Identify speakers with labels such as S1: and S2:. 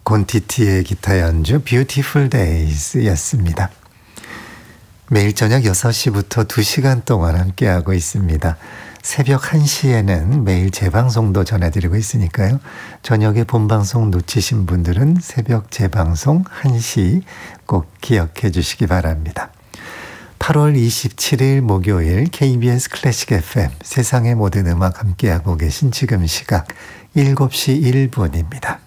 S1: 곤티티의 기타 연주 Beautiful Days 였습니다. 매일 저녁 6시부터 2시간 동안 함께하고 있습니다. 새벽 1시에는 매일 재방송도 전해드리고 있으니까요. 저녁에 본방송 놓치신 분들은 새벽 재방송 1시 꼭 기억해 주시기 바랍니다. 8월 27일 목요일 KBS 클래식 FM 세상의 모든 음악 함께하고 계신 지금 시각 7시 1분입니다.